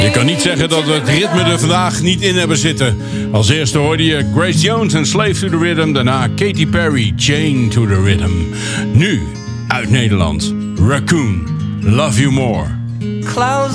Je kan niet zeggen dat we het ritme er vandaag niet in hebben zitten. Als eerste hoorde je Grace Jones en Slave to the Rhythm. Daarna Katy Perry, Chain to the Rhythm. Nu, uit Nederland, Raccoon, Love You More. Clouds